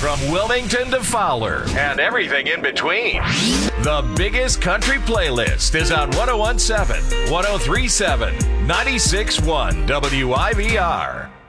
From Wilmington to Fowler and everything in between. The biggest country playlist is on 1017, 1037, 96.1 WIVR.